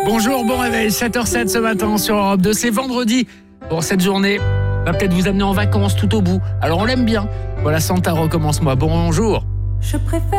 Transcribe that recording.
Bonjour, bon réveil, 7h07 ce matin sur Europe 2, c'est vendredi. Bon, cette journée va peut-être vous amener en vacances tout au bout, alors on l'aime bien. Voilà, Santa recommence-moi, bonjour. Je préfère